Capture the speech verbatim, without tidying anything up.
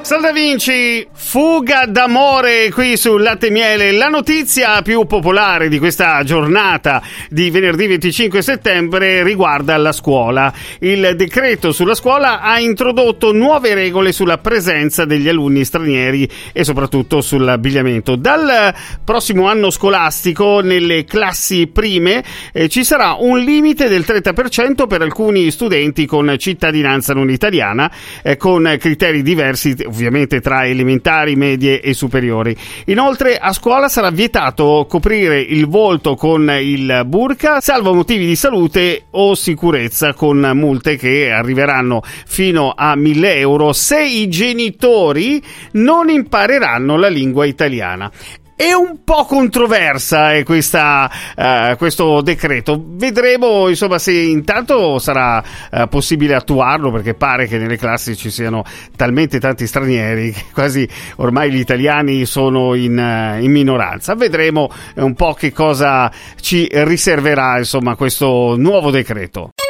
Salve Vinci, fuga d'amore qui sul Latte e Miele. La notizia più popolare di questa giornata di venerdì venticinque settembre riguarda la scuola. Il decreto sulla scuola ha introdotto nuove regole sulla presenza degli alunni stranieri e soprattutto sull'abbigliamento. Dal prossimo anno scolastico nelle classi prime eh, ci sarà un limite del trenta per cento per alcuni studenti con cittadinanza non italiana, eh, con criteri diversi ovviamente tra elementari, medie e superiori. Inoltre a scuola sarà vietato coprire il volto con il burqa, salvo motivi di salute o sicurezza, con multe che arriveranno fino a mille euro se i genitori non impareranno la lingua italiana. È un po' controversa eh, questa, uh, questo decreto. Vedremo insomma se intanto sarà uh, possibile attuarlo, perché pare che nelle classi ci siano talmente tanti stranieri che quasi ormai gli italiani sono in, uh, in minoranza. Vedremo un po' che cosa ci riserverà insomma questo nuovo decreto.